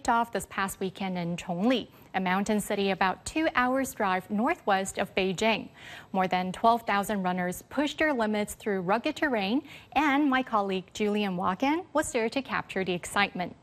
kicked off this past weekend in Chongli, a mountain city about 2 hours drive northwest of Beijing. More than 12,000 runners pushed their limits through rugged terrain, and my colleague Julian Wagen was there to capture the excitement.